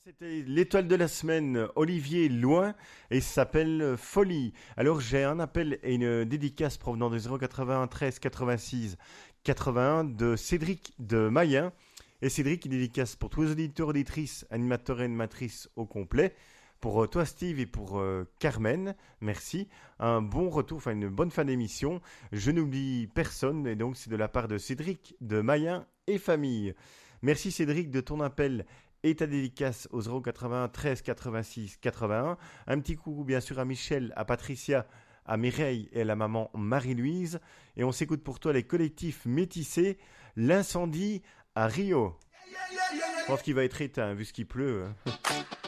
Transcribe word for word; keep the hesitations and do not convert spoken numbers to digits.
C'était l'étoile de la semaine, Olivier Loin, et ça s'appelle Folie. Alors j'ai un appel et une dédicace provenant de zéro quatre-vingt-treize quatre-vingt-six quatre-vingt-un de Cédric de Mayen. Et Cédric, il dédicace pour tous les auditeurs, auditrices, animateurs et animatrices au complet. Pour euh, toi Steve et pour euh, Carmen, merci. Un bon retour, enfin une bonne fin d'émission. Je n'oublie personne et donc c'est de la part de Cédric de Mayen et famille. Merci Cédric de ton appel et ta dédicace au zéro quatre-vingt-treize quatre-vingt-six quatre-vingt-un. Un petit coucou bien sûr à Michel, à Patricia, à Mireille et à la maman Marie-Louise. Et on s'écoute pour toi les collectifs métissés, l'incendie à Rio. Je pense qu'il va être éteint vu ce qu'il pleut.